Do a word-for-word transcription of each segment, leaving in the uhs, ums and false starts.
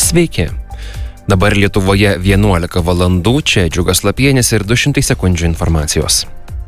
Sveiki. Dabar Lietuvoje vienuolika valandų, čia Džiugas Lapienis ir du šimtai sekundžių informacijos.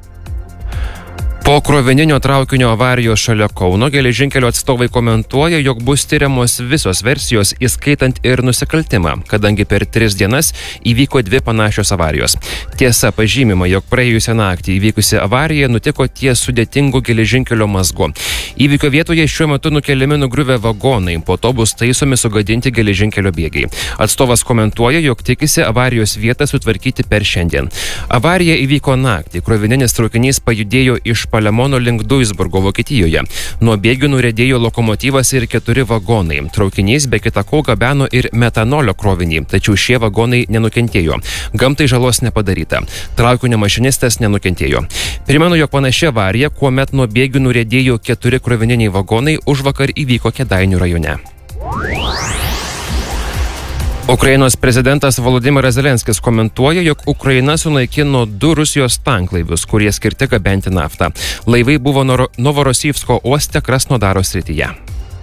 Po krovininio traukinio avarijos šalia Kauno geležinkelio atstovai komentuoja, jog bus tyriamos visos versijos, įskaitant ir nusikaltimą, kadangi per tris dienas įvyko dvi panašios avarijos. Tiesa, pažymima, jog praėjusią naktį įvykusi avarija nutiko ties sudėtingu geležinkelio mazgu. Įvykio vietoje šiuo metu nukeliami nugriuvę vagonai, po to bus taisomi sugadinti geležinkelio bėgiai. Atstovas komentuoja, jog tikisi avarijos vietą sutvarkyti per šiandien. Avarija įvyko naktį, krovininis traukinys pajudėjo iš Palemono link Duisburgo, Vokietijoje. Nuo bėgių nuriedėjo lokomotyvas ir keturi vagonai. Traukinys be kita ko gabeno ir metanolio krovinį, tačiau šie vagonai nenukentėjo. Gamtai žalos nepadaryta. Traukinio mašinistas nenukentėjo. Primenu, jog panaši avarija, kuomet nuo bėgių nuriedėjo keturi krovininiai vagonai, užvakar įvyko Kėdainių rajone. Ukrainos prezidentas Volodymyras Zelenskis komentuoja, jog Ukraina sunaikino du Rusijos tanklaivius, kurie skirti gabenti naftą. Laivai buvo Novorosijsko uoste Krasnodaro srityje.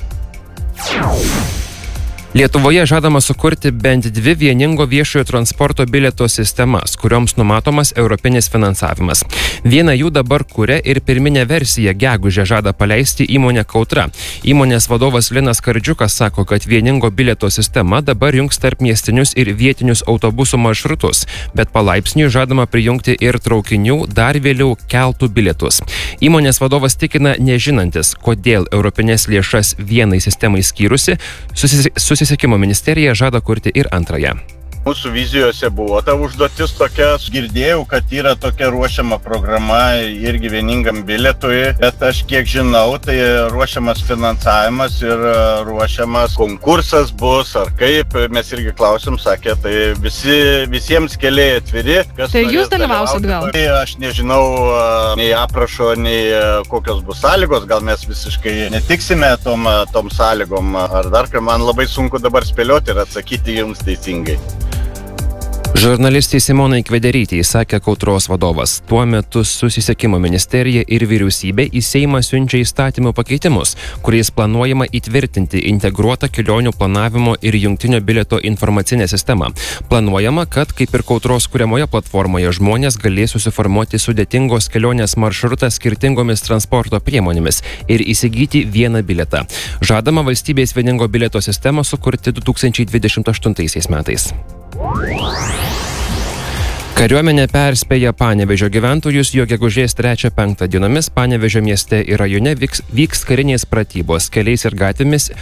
Lietuvoje žadama sukurti bent dvi vieningo viešojo transporto bilieto sistemas, kurioms numatomas europinis finansavimas. Vieną jų dabar kuria ir pirminę versiją gegužę žada paleisti įmonė Kautra. Įmonės vadovas Linas Kardžiukas sako, kad vieningo bilieto sistema dabar jungs tarp miestinius ir vietinius autobusų maršrutus, bet palaipsniui žadama prijungti ir traukinių, dar vėliau keltų bilietus. Įmonės vadovas tikina nežinantis, kodėl europinės lėšas vienai sistemai skyrusi, susisiekimo Susisiekimo ministerija žada kurti ir antrąją. Mūsų vizijose buvo ta užduotis tokia, girdėjau, kad yra tokia ruošiama programa irgi vieningam bilietui, bet aš kiek žinau, tai ruošiamas finansavimas ir ruošiamas konkursas bus, ar kaip, mes irgi klausim, sakė, tai visi, visiems keliai atviri. Tai jūs dalyvausit gal? Tai aš nežinau nei aprašo, nei kokios bus sąlygos, gal mes visiškai netiksime tom, tom sąlygom, ar dar ką, man labai sunku dabar spėlioti ir atsakyti jums teisingai. Žurnalistė Simonai Kvederytė sakė Kautros vadovas. Tuo metu Susisiekimo ministerija ir vyriausybė į Seimą siunčia įstatymų pakeitimus, kuriais planuojama įtvirtinti integruotą kelionių planavimo ir jungtinio bilieto informacinę sistemą. Planuojama, kad kaip ir Kautros kuriamoje platformoje žmonės galės susiformuoti sudėtingos kelionės maršrutą skirtingomis transporto priemonėmis ir įsigyti vieną bilietą. Žadama valstybės vieningo bilieto sistemą sukurti du tūkstančiai dvidešimt aštuntaisiais metais. Kariuomenė perspėja Panevėžio gyventojus, jog gegužės trečią penktą dienomis Panevėžio mieste ir rajone vyks, vyks karinės pratybos keliais ir gatvėmis